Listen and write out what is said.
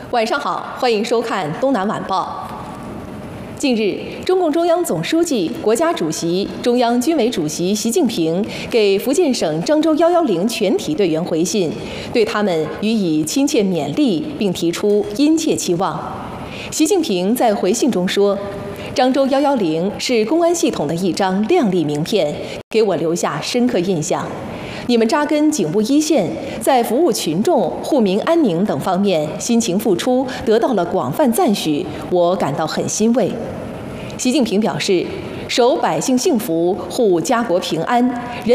晚上好，欢迎收看《东南晚报》。近日，中共中央总书记、国家主席、中央军委主席习近平给福建省漳州110全体队员回信，对他们予以亲切勉励，并提出殷切期望。习近平在回信中说：“漳州110是公安系统的一张亮丽名片，给我留下深刻印象。你们扎根警务一线，在服务群众、护民安宁等方面辛勤付出，得到了广泛赞许，我感到很欣慰。”习近平表示：“守百姓幸福，护家国平安，人